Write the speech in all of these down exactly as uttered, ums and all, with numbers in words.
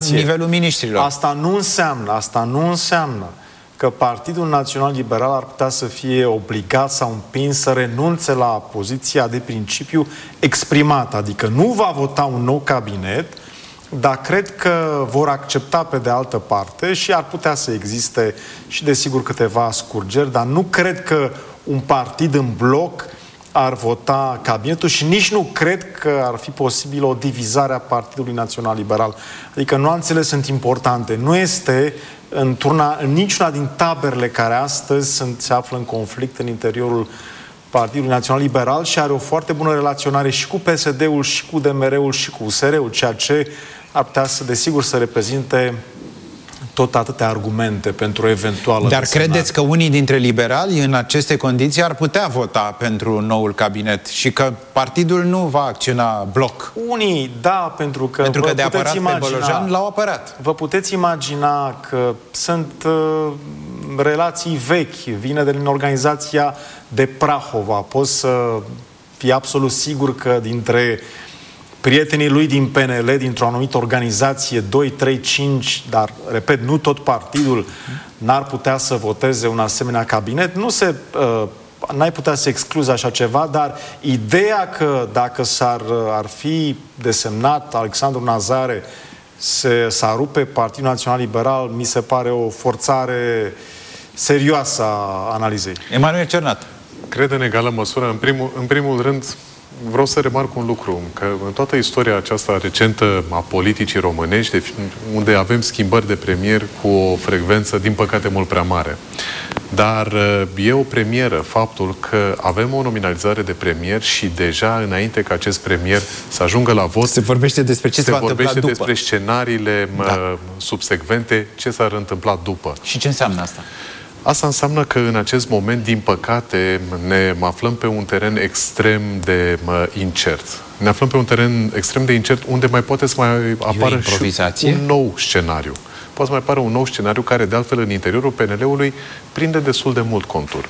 nivelul miniștrilor. Asta nu înseamnă, asta nu înseamnă că Partidul Național Liberal ar putea să fie obligat sau împins să renunțe la poziția de principiu exprimată. Adică nu va vota un nou cabinet, dar cred că vor accepta pe de altă parte și ar putea să existe și desigur câteva scurgeri, dar nu cred că un partid în bloc ar vota cabinetul și nici nu cred că ar fi posibil o divizare a Partidului Național Liberal. Adică nuanțele sunt importante. Nu este într-una, în niciuna din taberele care astăzi sunt, se află în conflict în interiorul Partidului Național Liberal și are o foarte bună relaționare și cu P S D-ul, și cu D M R-ul, și cu U S R-ul, ceea ce ar putea să, desigur, să reprezinte tot atâtea argumente pentru eventuală Dar desemnare. credeți că unii dintre liberali în aceste condiții ar putea vota pentru noul cabinet și că partidul nu va acționa bloc? Unii, da, pentru că... Pentru că de apărat imagina, pe Bolojan l-au apărat. Vă puteți imagina că sunt uh, relații vechi, vine din organizația de Prahova. Poți să fii absolut sigur că dintre prietenii lui din P N L, dintr-o anumită organizație, doi, trei, cinci, dar, repet, nu tot partidul n-ar putea să voteze un asemenea cabinet. Nu se... Uh, n-ai putea să excluzi așa ceva, dar ideea că dacă s-ar ar fi desemnat Alexandru Nazare se, s-ar rupe Partidul Național Liberal, mi se pare o forțare serioasă a analizei. Emanuel Cernat. Cred în egală măsură, în primul, în primul rând, vreau să remarc un lucru, că în toată istoria aceasta recentă a politicii românești, unde avem schimbări de premier cu o frecvență, din păcate, mult prea mare. Dar e o premieră faptul că avem o nominalizare de premier și deja înainte ca acest premier să ajungă la vot, se vorbește despre ce se va întâmpla după. Se vorbește despre scenariile da. subsecvente, ce s-ar întâmpla după. Și ce înseamnă asta? Asta înseamnă că în acest moment, din păcate, ne aflăm pe un teren extrem de mă, incert. Ne aflăm pe un teren extrem de incert unde mai poate să mai apară și un nou scenariu. Poate să mai apară un nou scenariu care, de altfel, în interiorul P N L-ului prinde destul de mult contur.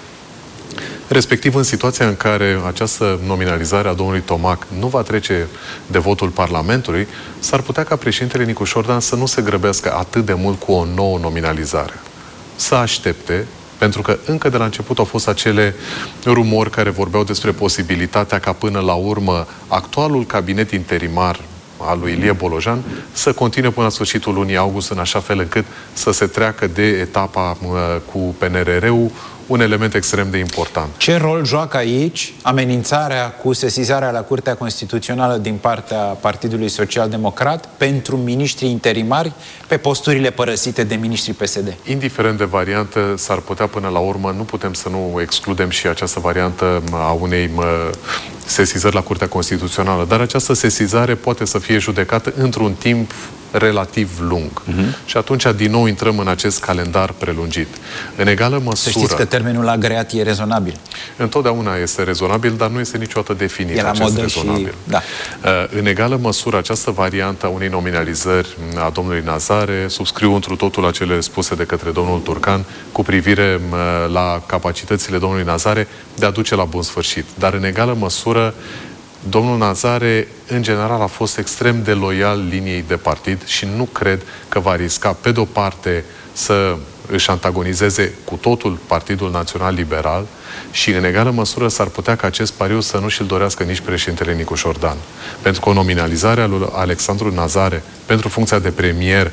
Respectiv, în situația în care această nominalizare a domnului Tomac nu va trece de votul Parlamentului, s-ar putea ca președintele Nicu Șordan să nu se grăbească atât de mult cu o nouă nominalizare. Să aștepte, pentru că încă de la început au fost acele rumori care vorbeau despre posibilitatea ca până la urmă actualul cabinet interimar al lui Ilie Bolojan să continue până la sfârșitul lunii august, în așa fel încât să se treacă de etapa uh, cu P N R R-ul, un element extrem de important. Ce rol joacă aici amenințarea cu sesizarea la Curtea Constituțională din partea Partidului Social-Democrat pentru miniștrii interimari pe posturile părăsite de miniștrii P S D? Indiferent de variantă, s-ar putea până la urmă, nu putem să nu excludem și această variantă a unei mă, sesizări la Curtea Constituțională, dar această sesizare poate să fie judecată într-un timp relativ lung. Uh-huh. Și atunci, din nou, intrăm în acest calendar prelungit. În egală măsură... Să știți că termenul agreat e rezonabil. Întotdeauna este rezonabil, dar nu este niciodată definit e la acest rezonabil. Și... Da. În egală măsură, această variantă a unei nominalizări a domnului Nazare, subscriu întru totul la cele spuse de către domnul Turcan cu privire la capacitățile domnului Nazare de a duce la bun sfârșit. Dar, în egală măsură, domnul Nazare, în general, a fost extrem de loial liniei de partid și nu cred că va risca, pe de-o parte, să își antagonizeze cu totul Partidul Național Liberal și, în egală măsură, s-ar putea ca acest pariu să nu și-l dorească nici președintele Nicu Șordan. Pentru că o nominalizare a lui Alexandru Nazare pentru funcția de premier,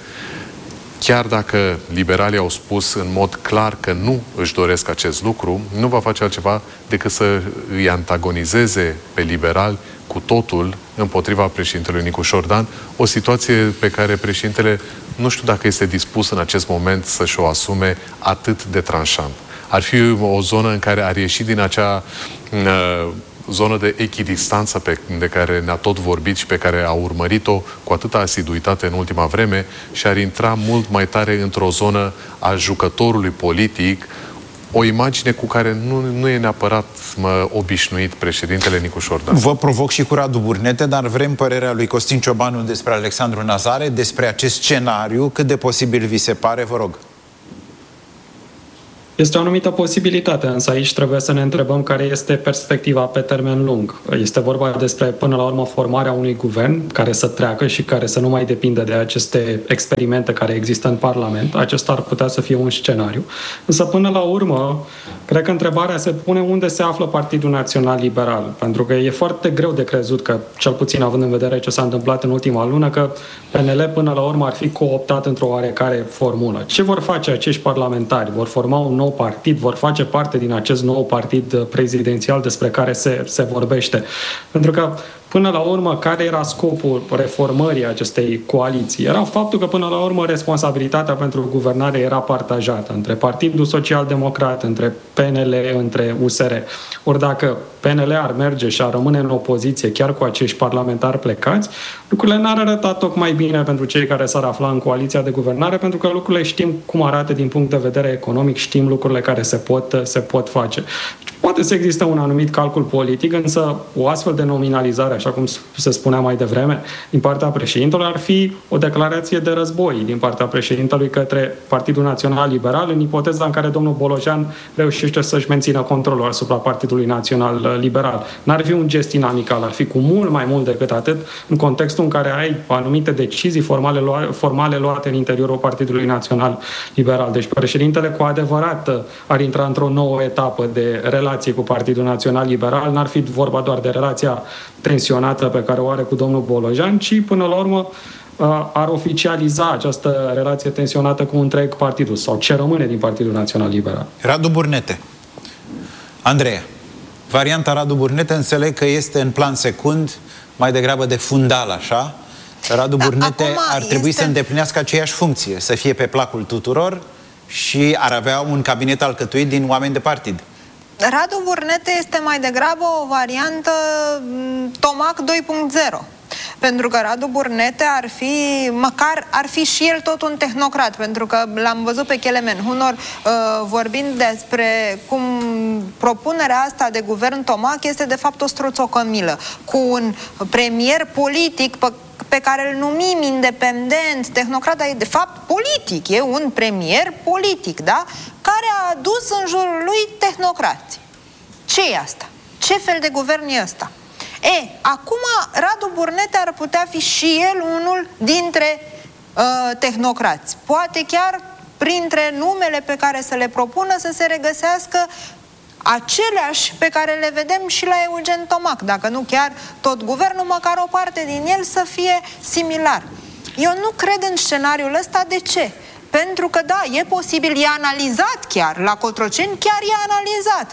chiar dacă liberalii au spus în mod clar că nu își doresc acest lucru, nu va face altceva decât să îi antagonizeze pe liberali cu totul împotriva președintelui Nicu Șordan, o situație pe care președintele nu știu dacă este dispus în acest moment să-și o asume atât de tranșant. Ar fi o zonă în care ar ieși din acea uh, zonă de echidistanță pe, de care ne-a tot vorbit și pe care a urmărit-o cu atâta asiduitate în ultima vreme și ar intra mult mai tare într-o zonă a jucătorului politic, o imagine cu care nu, nu e neapărat mă, obișnuit președintele Nicu Șordan. Vă provoc și cu Radu Burnete, dar vrem părerea lui Costin Ciobanu despre Alexandru Nazare, despre acest scenariu, cât de posibil vi se pare, vă rog. Este o anumită posibilitate, însă aici trebuie să ne întrebăm care este perspectiva pe termen lung. Este vorba despre, până la urmă, formarea unui guvern care să treacă și care să nu mai depindă de aceste experimente care există în Parlament. Acesta ar putea să fie un scenariu. Însă, până la urmă, cred că întrebarea se pune unde se află Partidul Național Liberal. Pentru că e foarte greu de crezut că, cel puțin având în vedere ce s-a întâmplat în ultima lună, că P N L până la urmă ar fi cooptat într-o oarecare formulă. Ce vor face acești parlamentari? Vor forma un nou partid, vor face parte din acest nou partid prezidențial despre care se, se vorbește. Pentru că, până la urmă, care era scopul reformării acestei coaliții? Era faptul că, până la urmă, responsabilitatea pentru guvernare era partajată între Partidul Social-Democrat, între P N L, între U S R. Ori dacă P N L ar merge și ar rămâne în opoziție chiar cu acești parlamentari plecați, lucrurile n-ar arăta tocmai bine pentru cei care s-ar afla în coaliția de guvernare, pentru că lucrurile știm cum arată din punct de vedere economic, știm lucrurile care se pot, se pot face. Poate să existe un anumit calcul politic, însă o astfel de nominalizare, așa cum se spunea mai devreme, din partea președintelui, ar fi o declarație de război din partea președintelui către Partidul Național Liberal, în ipoteza în care domnul Bolojan reușește să-și mențină controlul asupra Partidului Național Liberal. N-ar fi un gest inamical, ar fi cu mult mai mult decât atât, în contextul în care ai anumite decizii formale, lua, formale luate în interiorul Partidului Național Liberal. Deci președintele cu adevărat ar intra într-o nouă etapă de relație cu Partidul Național Liberal. N-ar fi vorba doar de relația tensionată pe care o are cu domnul Bolojan, ci până la urmă ar oficializa această relație tensionată cu întreg partidul sau ce rămâne din Partidul Național Liberal. Radu Burnete. Andreea, varianta Radu Burnete înțeleg că este în plan secund, mai degrabă de fundal, așa? Radu da, Burnete ar trebui este... să îndeplinească aceeași funcție, să fie pe placul tuturor și ar avea un cabinet alcătuit din oameni de partid. Radu Burnete este mai degrabă o variantă Tomac doi punct zero. Pentru că Radu Burnete ar fi, măcar ar fi și el tot un tehnocrat, pentru că l-am văzut pe Kelemen Hunor uh, vorbind despre cum propunerea asta de guvern Tomac este de fapt o struțocămilă, cu un premier politic pe, pe care îl numim independent, tehnocrat, dar e de fapt politic, e un premier politic, da? Care a adus în jurul lui tehnocrații. Ce e asta? Ce fel de guvern e ăsta? E, acum Radu Burnete ar putea fi și el unul dintre uh, tehnocrați. Poate chiar printre numele pe care să le propună să se regăsească aceleași pe care le vedem și la Eugen Tomac. Dacă nu chiar tot guvernul, măcar o parte din el să fie similar. Eu nu cred în scenariul ăsta. De ce? Pentru că, da, e posibil, e analizat chiar, la Cotroceni chiar e analizat.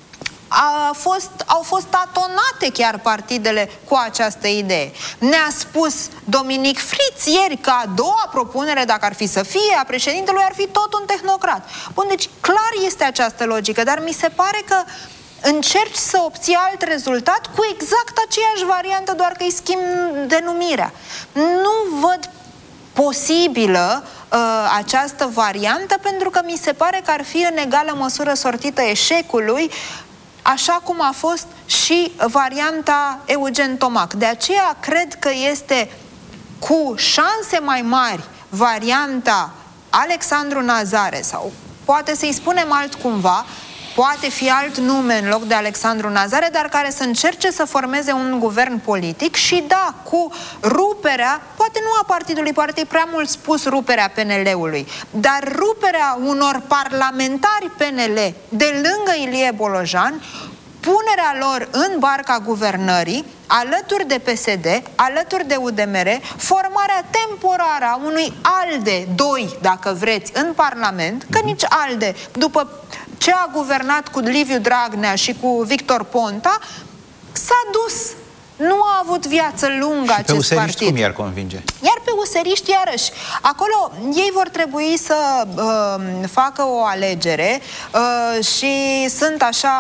A fost, au fost atonate chiar partidele cu această idee. Ne-a spus Dominic Fritz ieri că a doua propunere, dacă ar fi să fie, a președintelui ar fi tot un tehnocrat. Bun, deci clar este această logică, dar mi se pare că încerci să obții alt rezultat cu exact aceeași variantă, doar că îi schimb denumirea. Nu văd posibilă uh, această variantă, pentru că mi se pare că ar fi în egală măsură sortită eșecului, așa cum a fost și varianta Eugen Tomac. De aceea cred că este cu șanse mai mari varianta Alexandru Nazare, sau poate să-i spunem altcumva, poate fi alt nume în loc de Alexandru Nazare, dar care să încerce să formeze un guvern politic și, da, cu ruperea, poate nu a partidului, poate e prea mult spus ruperea P N L-ului, dar ruperea unor parlamentari P N L de lângă Ilie Bolojan, punerea lor în barca guvernării, alături de P S D, alături de U D M R, formarea temporară a unui ALDE doi, dacă vreți, în Parlament, că nici ALDE, după ce a guvernat cu Liviu Dragnea și cu Victor Ponta, s-a dus. Nu a avut viață lungă și acest partid. Cum i-ar convinge? Iar pe useriști, iarăși, acolo ei vor trebui să uh, facă o alegere uh, și sunt așa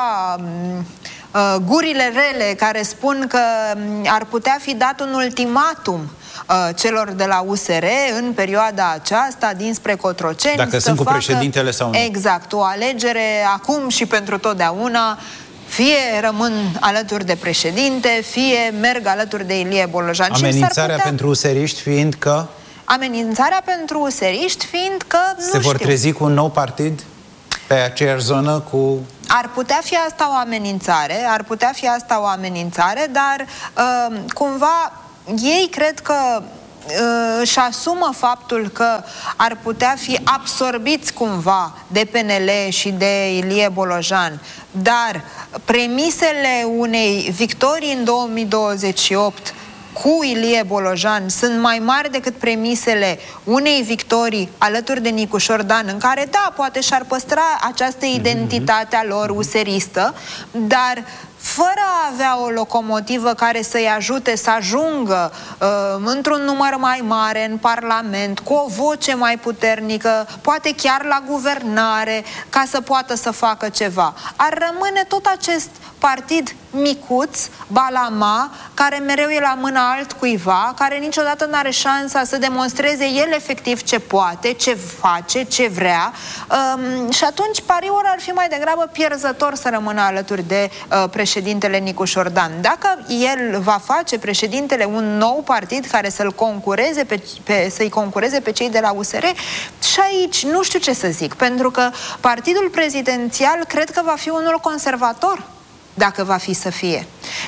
uh, gurile rele care spun că ar putea fi dat un ultimatum celor de la U S R în perioada aceasta dinspre Cotroceni. Dacă sunt cu președintele sau nu. Exact, o alegere acum și pentru totdeauna. Fie rămân alături de președinte, fie merg alături de Ilie Bolojan. Amenințarea putea... pentru useriști fiind că? Amenințarea pentru useriști fiind că, nu Se vor știu. trezi cu un nou partid? pe aceeași zonă cu... Ar putea fi asta o amenințare, ar putea fi asta o amenințare, dar uh, cumva ei cred că își asumă faptul că ar putea fi absorbiți cumva de P N L și de Ilie Bolojan, dar premisele unei victorii în două mii douăzeci și opt cu Ilie Bolojan sunt mai mari decât premisele unei victorii alături de Nicușor Dan, în care, da, poate și-ar păstra această identitate a lor useristă, dar fără a avea o locomotivă care să-i ajute să ajungă uh, într-un număr mai mare în Parlament, cu o voce mai puternică, poate chiar la guvernare, ca să poată să facă ceva. Ar rămâne tot acest partid micuț, balama, care mereu e la mâna altcuiva, care niciodată nu are șansa să demonstreze el efectiv ce poate, ce face, ce vrea, um, și atunci pariul ar fi mai degrabă pierzător să rămână alături de uh, președintele Nicușor Dan. Dacă el va face, președintele, un nou partid care să-l concureze pe, pe, să-i concureze pe cei de la U S R, și aici nu știu ce să zic, pentru că partidul prezidențial cred că va fi unul conservator, dacă va fi să fie.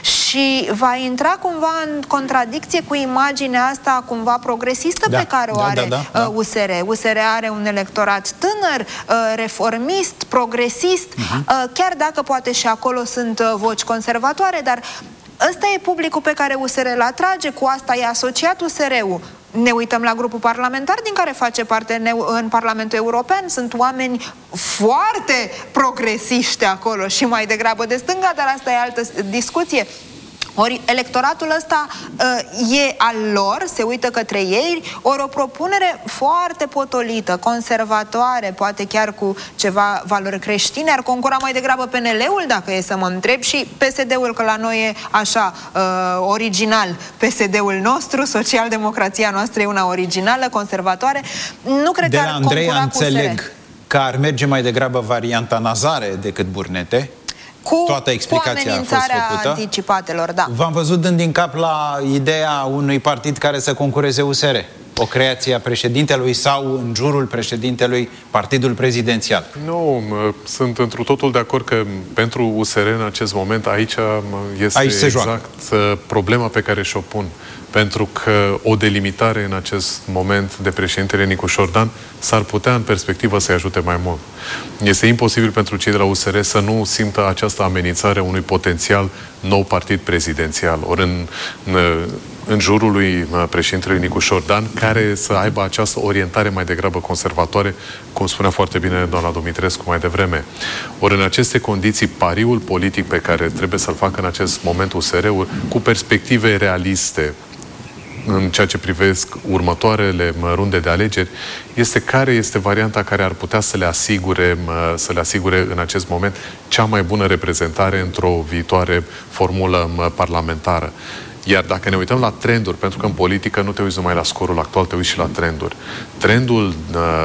Și va intra cumva în contradicție cu imaginea asta cumva progresistă, da, pe care o da, are da, da, uh, U S R. U S R are un electorat tânăr, uh, reformist, progresist, uh-huh. uh, chiar dacă poate și acolo sunt uh, voci conservatoare, dar ăsta e publicul pe care U S R îl atrage, cu asta e asociat U S R-ul. Ne uităm la grupul parlamentar din care face parte în Parlamentul European. Sunt oameni foarte progresiști acolo și mai degrabă de stânga, dar asta e altă discuție. Ori electoratul ăsta uh, e al lor, se uită către ei, ori o propunere foarte potolită, conservatoare, poate chiar cu ceva valori creștine, ar concura mai degrabă P N L-ul, dacă e să mă întreb, și P S D-ul, că la noi e așa, uh, original, P S D-ul nostru, social-democrația noastră e una originală, conservatoare. Nu cred de că ar la Andrei concura înțeleg cu U S R. că ar merge mai degrabă varianta Nazare decât Burnete. Cu, Toată explicația cu amenințarea a fost făcută. Anticipatelor, da. V-am văzut dând din cap la ideea unui partid care să concureze U S R. O creație a președintelui sau în jurul președintelui partidul prezidențial. Nu, sunt întru totul de acord că pentru U S R în acest moment aici este aici se exact joacă. problema pe care și-o pun. Pentru că o delimitare în acest moment de președintele Nicușor Dan s-ar putea în perspectivă să-i ajute mai mult. Este imposibil pentru cei de la U S R să nu simtă această amenințare unui potențial nou partid prezidențial. Ori în, în, în jurul lui președintelui Nicușor Dan, care să aibă această orientare mai degrabă conservatoare, cum spunea foarte bine doamna Dumitrescu mai devreme. Ori în aceste condiții, pariul politic pe care trebuie să-l facă în acest moment U S R-ul, cu perspective realiste, în ceea ce privesc următoarele runde de alegeri, este care este varianta care ar putea să le asigure, să le asigure în acest moment cea mai bună reprezentare într-o viitoare formulă parlamentară. Iar dacă ne uităm la trenduri, pentru că în politică nu te uiți numai la scorul actual, te uiți și la trenduri. Trendul,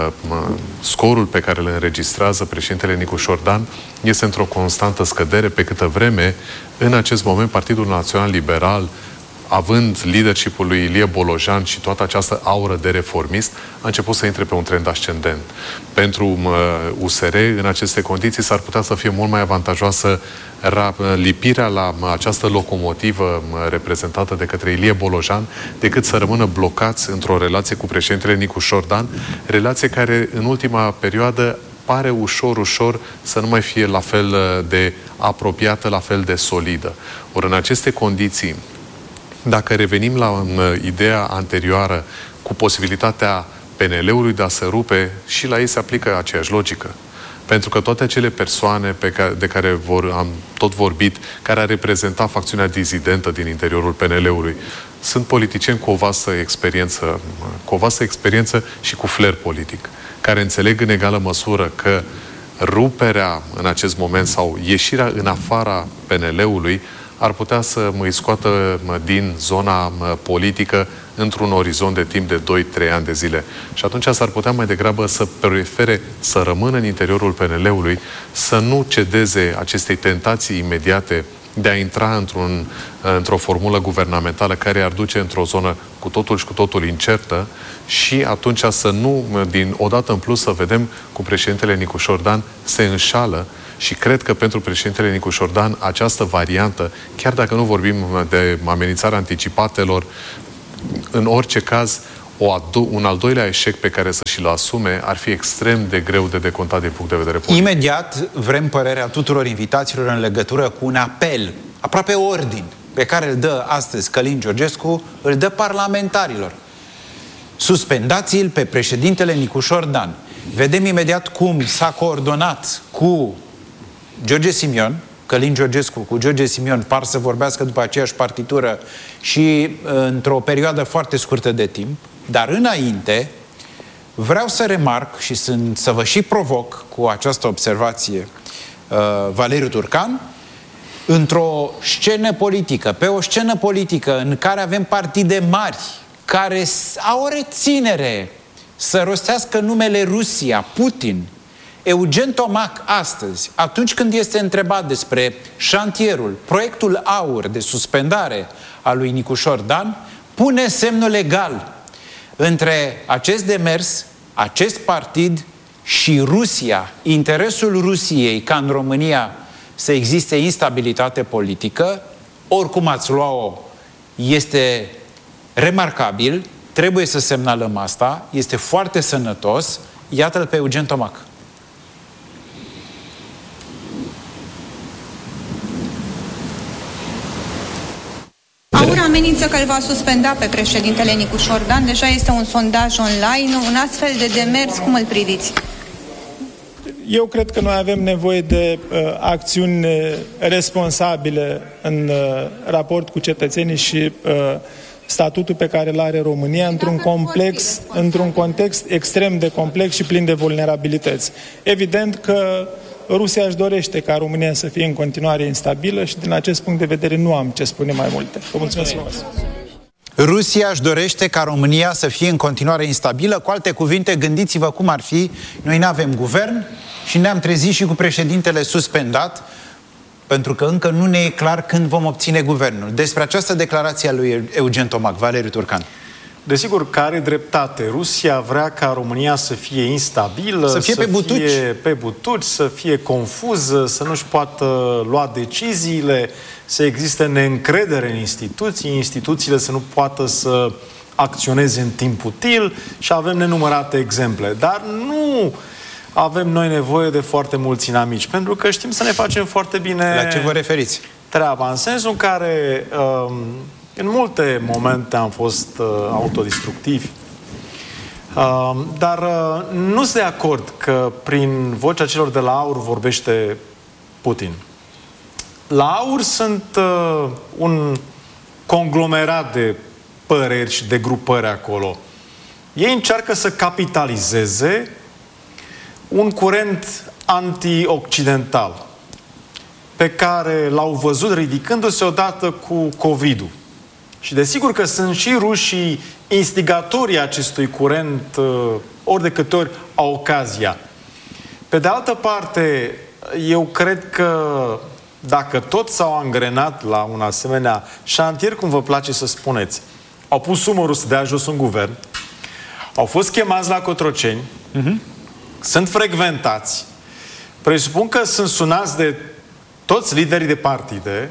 scorul pe care îl înregistrează președintele Nicușor Dan este într-o constantă scădere, pe câtă vreme, în acest moment, Partidul Național Liberal, având leadership-ul lui Ilie Bolojan și toată această aură de reformist, a început să intre pe un trend ascendent. Pentru uh, U S R, în aceste condiții, s-ar putea să fie mult mai avantajoasă lipirea la această locomotivă reprezentată de către Ilie Bolojan, decât să rămână blocați într-o relație cu președintele Nicușor Dan, relație care, în ultima perioadă, pare ușor, ușor să nu mai fie la fel de apropiată, la fel de solidă. Ori în aceste condiții, dacă revenim la um, ideea anterioară cu posibilitatea P N L-ului de a se rupe, și la ei se aplică aceeași logică. Pentru că toate acele persoane pe care, de care vor, am tot vorbit, care ar reprezenta facțiunea dizidentă din interiorul P N L-ului, sunt politicieni cu o vastă experiență, cu o vastă experiență și cu flair politic, care înțeleg în egală măsură că ruperea în acest moment sau ieșirea în afara P N L-ului ar putea să mă scoată din zona politică într-un orizont de timp de doi trei ani de zile. Și atunci s-ar putea mai degrabă să prefere să rămână în interiorul P N L-ului, să nu cedeze acestei tentații imediate de a intra într-un, într-o formulă guvernamentală care ar duce într-o zonă cu totul și cu totul incertă și atunci să nu, din odată în plus, să vedem cum președintele Nicușor Dan se înșală și cred că pentru președintele Nicușor Dan această variantă, chiar dacă nu vorbim de amenințarea anticipatelor, în orice caz, O ado- un al doilea eșec pe care să și-l asume ar fi extrem de greu de decontat din punct de vedere politic. Imediat vrem părerea tuturor invitaților în legătură cu un apel, aproape ordin, pe care îl dă astăzi Călin Georgescu, îl dă parlamentarilor. Suspendați-l pe președintele Nicușor Dan. Vedem imediat cum s-a coordonat cu George Simion, Călin Georgescu cu George Simion par să vorbească după aceeași partitură și într-o perioadă foarte scurtă de timp. Dar înainte, vreau să remarc și sunt, să vă și provoc cu această observație uh, Valeriu Turcan, într-o scenă politică, pe o scenă politică în care avem partide mari, care au o reținere să rostească numele Rusia, Putin, Eugen Tomac astăzi, atunci când este întrebat despre șantierul, proiectul AUR de suspendare a lui Nicușor Dan, pune semnul egal între acest demers, acest partid și Rusia, interesul Rusiei ca în România să existe instabilitate politică, oricum ați lua-o, este remarcabil, trebuie să semnalăm asta, este foarte sănătos. Iată-l pe Eugen Tomac. AUR amenință că îl va suspenda pe președintele Nicușor Dan. Deja este un sondaj online. Un astfel de demers, cum îl priviți? Eu cred că noi avem nevoie de uh, acțiuni responsabile în uh, raport cu cetățenii și uh, statutul pe care îl are România într-un complex, într-un context extrem de complex și plin de vulnerabilități. Evident că Rusia își dorește ca România să fie în continuare instabilă și din acest punct de vedere nu am ce spune mai multe. Vă mulțumesc frumos! Rusia își dorește ca România să fie în continuare instabilă. Cu alte cuvinte, gândiți-vă cum ar fi. Noi nu avem guvern și ne-am trezit și cu președintele suspendat, pentru că încă nu ne e clar când vom obține guvernul. Despre această declarație a lui Eugen Tomac, Valeriu Turcan. Desigur că are dreptate. Rusia vrea ca România să fie instabilă, să fie să pe butuci, fie, pe butuci, să fie confuză, să nu-și poată lua deciziile, să existe neîncredere în instituții, instituțiile să nu poată să acționeze în timp util și avem nenumărate exemple. Dar nu avem noi nevoie de foarte mulți inamici, pentru că știm să ne facem foarte bine... La ce vă referiți? Treaba, în sensul în care... Um, în multe momente am fost uh, autodistructivi, uh, dar uh, nu sunt de acord că prin vocea celor de la AUR vorbește Putin. La AUR sunt uh, un conglomerat de păreri și de grupări acolo. Ei încearcă să capitalizeze un curent anti-occidental pe care l-au văzut ridicându-se odată cu COVID-ul. Și desigur că sunt și rușii instigatorii acestui curent ori de câte ori au ocazia. Pe de altă parte, eu cred că dacă toți s-au angrenat la un asemenea șantier, cum vă place să spuneți, au pus umărul să dea jos un guvern, au fost chemați la Cotroceni, uh-huh. sunt frecventați, presupun că sunt sunați de toți liderii de partide,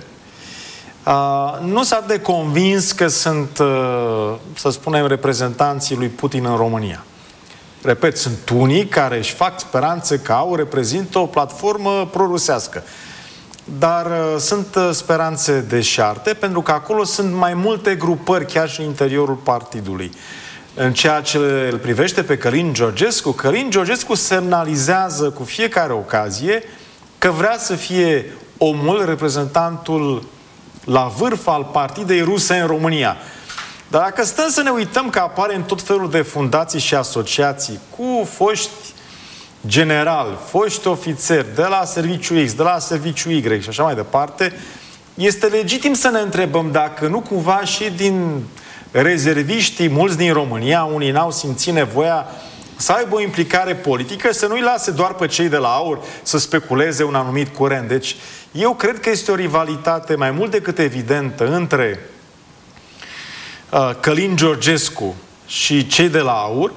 Uh, nu s-a de convins că sunt, uh, să spunem, reprezentanții lui Putin în România. Repet, sunt unii care își fac speranțe că AUR reprezintă o platformă prorusească. Dar uh, sunt uh, speranțe deșarte, pentru că acolo sunt mai multe grupări, chiar și în interiorul partidului. În ceea ce îl privește pe Călin Georgescu, Călin Georgescu semnalizează cu fiecare ocazie că vrea să fie omul, reprezentantul la vârf al partidei ruse în România. Dar dacă stăm să ne uităm că apare în tot felul de fundații și asociații cu foști generali, foști ofițeri de la serviciu X, de la serviciu Y și așa mai departe, este legitim să ne întrebăm dacă nu cumva și din rezerviștii mulți din România, unii n-au simțit nevoia să aibă o implicare politică, să nu-i lase doar pe cei de la AUR să speculeze un anumit curent. Deci Eu cred că este o rivalitate mai mult decât evidentă între uh, Călin Georgescu și cei de la AUR.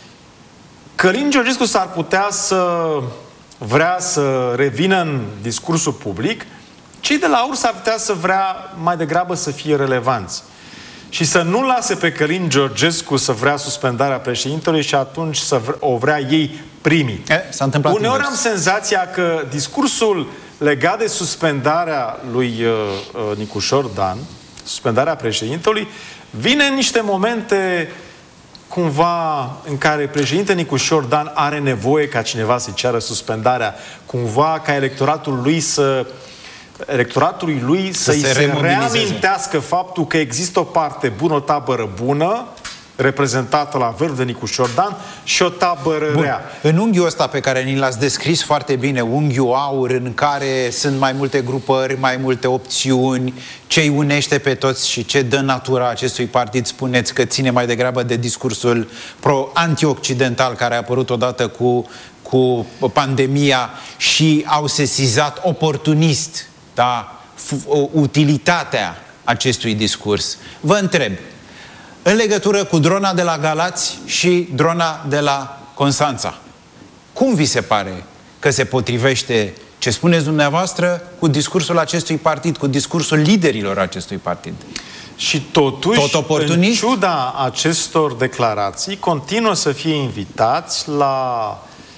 Călin Georgescu s-ar putea să vrea să revină în discursul public, cei de la AUR s-ar putea să vrea mai degrabă să fie relevanți și să nu lase pe Călin Georgescu să vrea suspendarea președintelui și atunci să o vrea ei primii. E, s-a întâmplat Uneori invers. am senzația că discursul legat de suspendarea lui uh, uh, Nicușor Dan, suspendarea președintelui, vine în niște momente cumva în care președintele Nicușor Dan are nevoie ca cineva să-i ceară suspendarea, cumva ca electoratul lui să electoratului lui să să-i se, se reamintească faptul că există o parte bună, o tabără bună, reprezentată la vârf de Nicușor Dan, și o tabără Bun. rea. În unghiul ăsta pe care ni l-ați descris foarte bine, unghiul aur, în care sunt mai multe grupări, mai multe opțiuni, ce îi unește pe toți și ce dă natura acestui partid, spuneți că ține mai degrabă de discursul pro-antioccidental care a apărut odată cu, cu pandemia și au sesizat oportunist, da, utilitatea acestui discurs. Vă întreb, în legătură cu drona de la Galați și drona de la Constanța, cum vi se pare că se potrivește ce spuneți dumneavoastră cu discursul acestui partid, cu discursul liderilor acestui partid? Și totuși, Tot oportunist? în ciuda acestor declarații, continuă să fie invitați la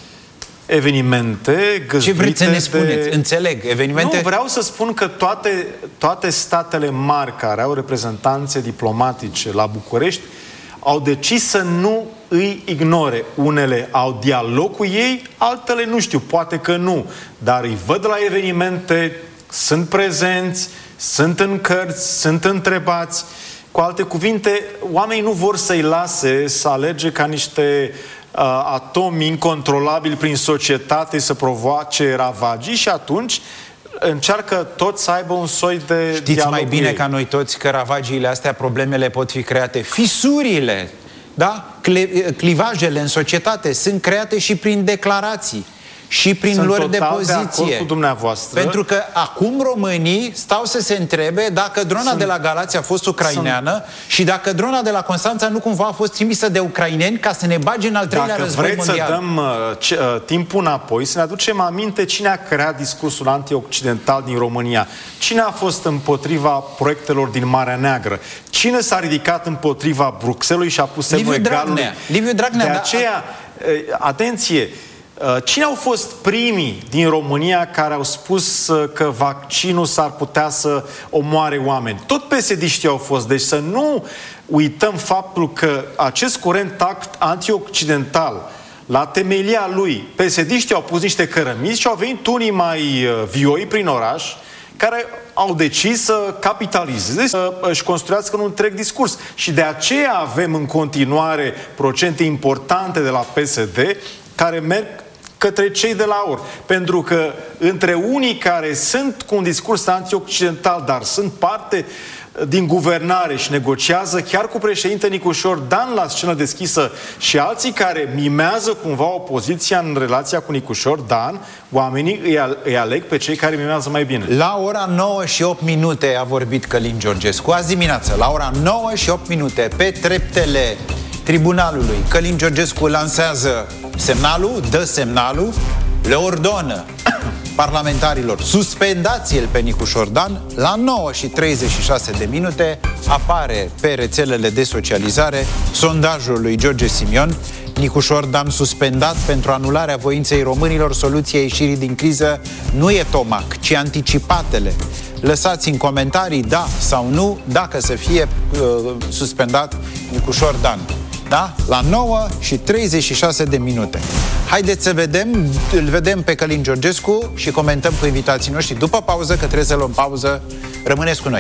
evenimente găzduite. Ce vreți să ne spuneți? De... Înțeleg, evenimente... Nu, vreau să spun că toate, toate statele mari care au reprezentanțe diplomatice la București au decis să nu îi ignore. Unele au dialog cu ei, altele nu știu, poate că nu. Dar îi văd la evenimente, sunt prezenți, sunt în cărți, sunt întrebați. Cu alte cuvinte, oamenii nu vor să-i lase să alerge ca niște uh, atomi incontrolabili prin societate să provoace ravagii și atunci încearcă tot să aibă un soi de Știți dialog mai bine ei. ca noi toți că ravagiile astea, problemele pot fi create, fisurile, da? Clivajele în societate sunt create și prin declarații și prin Sunt luări de total de acord poziție. cu dumneavoastră. Pentru că acum românii stau să se întrebe dacă drona Sunt... de la Galați a fost ucraineană Sunt... și dacă drona de la Constanța nu cumva a fost trimisă de ucraineni ca să ne bage în al treilea Dacă război vreți mondial. să dăm uh, ce, uh, timpul înapoi, să ne aducem aminte cine a creat discursul antioccidental din România, cine a fost împotriva proiectelor din Marea Neagră, cine s-a ridicat împotriva Bruxellesului și a pus semnul egalului. Liviu Dragnea. De Da, aceea, uh, atenție, cine au fost primii din România care au spus că vaccinul s-ar putea să omoare oameni? Tot P S D-știi au fost. Deci să nu uităm faptul că acest curent antioccidental, la temelia lui, P S D-știi au pus niște cărămizi și au venit unii mai vioi prin oraș care au decis să capitalizeze, să își construiască un întreg discurs. Și de aceea avem în continuare procente importante de la P S D care merg către cei de la AUR. Pentru că între unii care sunt cu un discurs antioccidental, dar sunt parte din guvernare și negociază chiar cu președintele Nicușor Dan la scenă deschisă și alții care mimează cumva opoziția în relația cu Nicușor Dan, oamenii îi, al- îi aleg pe cei care mimează mai bine. La ora nouă și opt minute a vorbit Călin Georgescu. Azi dimineață, la ora nouă și opt minute, pe treptele Tribunalului, Călin Georgescu lansează semnalul, dă semnalul, le ordonă parlamentarilor, suspendați-l pe Nicușor Dan. La nouă și treizeci și șase de minute apare pe rețelele de socializare sondajul lui George Simion: Nicușor Dan suspendat pentru anularea voinței românilor, soluția ieșirii din criză nu e Tomac, ci anticipatele. Lăsați în comentarii da sau nu dacă să fie uh, suspendat Nicușor Dan. Da? La nouă și treizeci și șase de minute. Haideți să vedem, îl vedem pe Călin Georgescu și comentăm cu invitații noștri după pauză, că trebuie să luăm pauză. Rămâneți cu noi.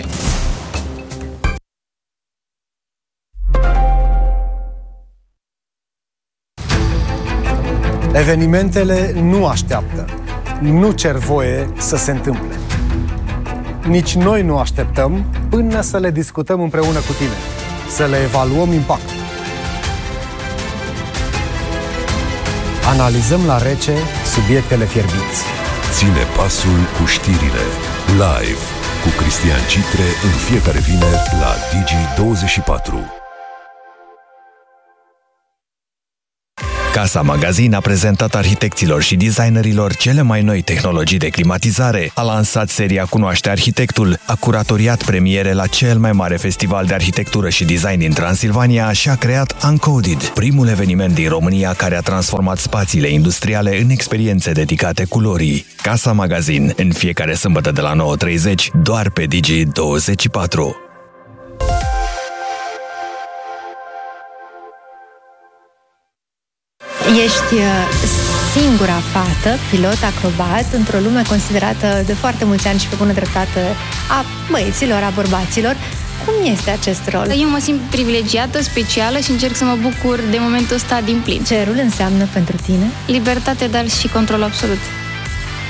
Evenimentele nu așteaptă, nu cer voie să se întâmple. Nici noi nu așteptăm până să le discutăm împreună cu tine, să le evaluăm impactul. Analizăm la rece subiectele fierbinți. Ține pasul cu știrile. Live cu Cristian Citre în fiecare vineri la Digi douăzeci și patru. Casa Magazin a prezentat arhitecților și designerilor cele mai noi tehnologii de climatizare, a lansat seria Cunoaște Arhitectul, a curatoriat premiere la cel mai mare festival de arhitectură și design din Transilvania și a creat Uncoded, primul eveniment din România care a transformat spațiile industriale în experiențe dedicate culorii. Casa Magazin, în fiecare sâmbătă de la nouă treizeci, doar pe Digi douăzeci și patru. Ești singura fată, pilot acrobat, într-o lume considerată de foarte mulți ani și pe bună dreptate a băieților, a bărbaților. Cum este acest rol? Eu mă simt privilegiată, specială și încerc să mă bucur de momentul ăsta din plin. Ce rol înseamnă pentru tine? Libertate, dar și control absolut.